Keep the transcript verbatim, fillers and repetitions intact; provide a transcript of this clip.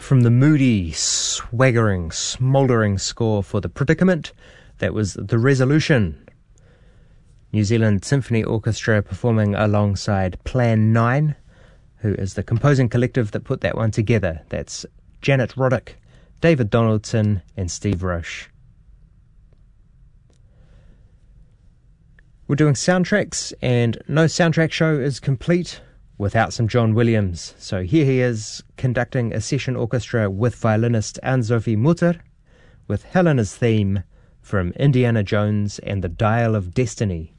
from the moody, swaggering, smouldering score for The Predicament, that was The Resolution. New Zealand Symphony Orchestra performing alongside Plan nine, who is the composing collective that put that one together. That's Janet Roddick, David Donaldson and Steve Roche. We're doing soundtracks, and no soundtrack show is complete without some John Williams. So here he is conducting a session orchestra with violinist Anne-Sophie Mutter with Helena's theme from Indiana Jones and the Dial of Destiny.